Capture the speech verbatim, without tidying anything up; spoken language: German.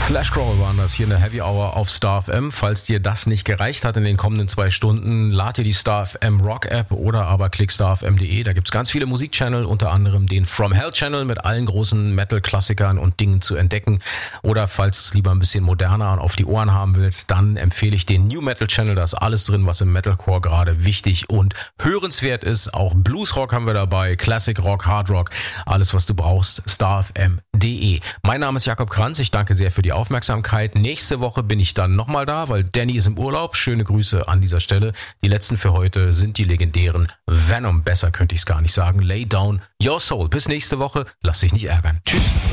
Flashcrawl waren das hier in der Heavy Hour auf Star F M. Falls dir das nicht gereicht hat in den kommenden zwei Stunden, lad dir die Star F M Rock App oder aber klick star f m punkt d e. Da gibt's ganz viele Musikchannel, unter anderem den From Hell Channel mit allen großen Metal-Klassikern und Dingen zu entdecken. Oder falls du es lieber ein bisschen moderner und auf die Ohren haben willst, dann empfehle ich den New Metal Channel. Da ist alles drin, was im Metalcore gerade wichtig und hörenswert ist. Auch Bluesrock haben wir dabei, Classic Rock, Hard Rock, alles was du brauchst, star f m punkt d e. Mein Name ist Jakob Kranz, ich danke sehr für die Aufmerksamkeit. Nächste Woche bin ich dann nochmal da, weil Danny ist im Urlaub. Schöne Grüße an dieser Stelle. Die letzten für heute sind die legendären Venom. Besser könnte ich es gar nicht sagen. Lay down your soul. Bis nächste Woche. Lass dich nicht ärgern. Tschüss.